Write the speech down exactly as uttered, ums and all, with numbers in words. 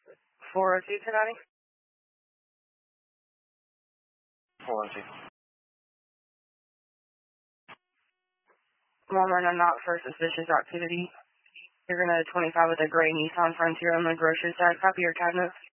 four oh two, ten ninety? four oh two. Walmart, I'm not for suspicious activity. You're going to twenty-five with a gray Nissan Frontier on the grocery side. Copy your cabinet.